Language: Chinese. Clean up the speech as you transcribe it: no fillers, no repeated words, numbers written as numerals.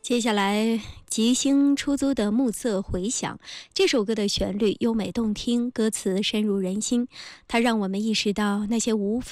接下来，吉星出租的暮色回响。这首歌的旋律优美动听，歌词深入人心。它让我们意识到那些无